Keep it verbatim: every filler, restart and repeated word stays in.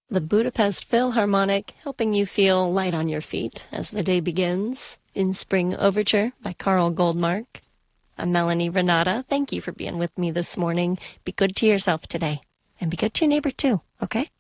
The Budapest Philharmonic, helping you feel light on your feet as the day begins. In Spring Overture by Carl Goldmark. I'm Melanie Renata. Thank you for being with me this morning. Be good to yourself today. And be good to your neighbor too, okay?